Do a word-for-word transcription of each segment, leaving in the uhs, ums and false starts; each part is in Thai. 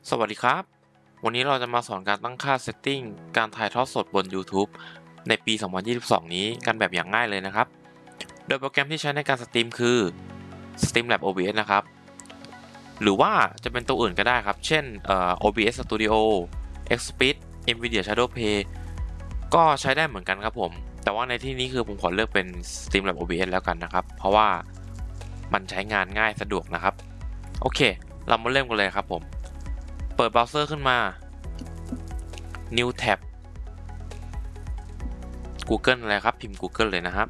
สวัสดีครับวันนี้เราจะมาสอนการตั้งค่า Setting การถ่ายทอดสดบน YouTube ในปี สองพันยี่สิบสอง นี้กันแบบอย่างง่ายเลยนะครับโดยโปรแกรมที่ใช้ในการสตรีมคือ Streamlabs โอ บี เอส นะครับหรือว่าจะเป็นตัวอื่นก็ได้ครับเช่นเอ่อ โอ บี เอส Studio XSpeed NVIDIA Shadowplay ก็ใช้ได้เหมือนกันครับผมแต่ว่าในที่นี้คือผมขอเลือกเป็น Streamlabs โอ บี เอส แล้วกันนะครับเพราะว่ามันใช้งานง่ายสะดวกนะครับโอเคเรามาเริ่มกันเลยครับผมเปิดเบราว์เซอร์ขึ้นมา New Tab Google อะไรครับพิมพ์ Google เลยนะครับ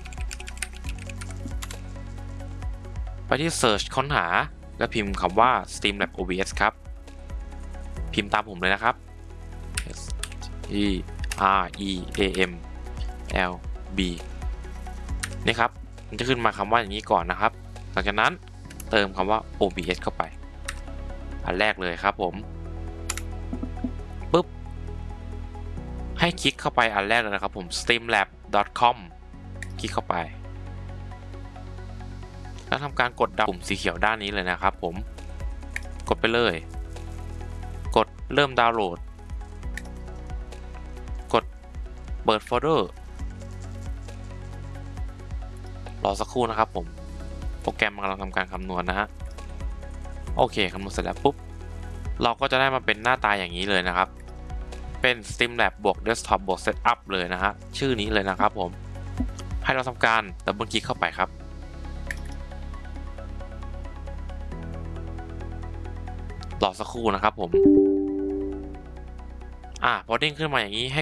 ไปที่ Search ค้นหาแล้วพิมพ์คำว่า Streamlabs โอ บี เอส ครับพิมพ์ตามผมเลยนะครับ S E R E A M L B นี่ครับมันจะขึ้นมาคำว่าอย่างนี้ก่อนนะครับหลังจากนั้นเติมคำว่า โอ บี เอส เข้าไปอันแรกเลยครับผมปุ๊บให้คลิกเข้าไปอันแรกเลยนะครับผม streamlabs ดอท คอม คลิกเข้าไปแล้วทำการกดปุ่มสีเขียวด้านนี้เลยนะครับผมกดไปเลยกดเริ่มดาวน์โหลดกดเปิดโฟลเดอร์รอสักครู่นะครับผมโปรแกรมกำลังทำการคำนวณนะฮะโอเคคำนวณเสร็จแล้วปุ๊บเราก็จะได้มาเป็นหน้าตาอย่างนี้เลยนะครับเป็น Streamlabs บวก Desktop บวก Setup เลยนะฮะชื่อนี้เลยนะครับผมให้เราทำการดับเบิลคลิกเข้าไปครับรอสักครู่นะครับผมอ่าพอเด้งขึ้นมาอย่างนี้ให้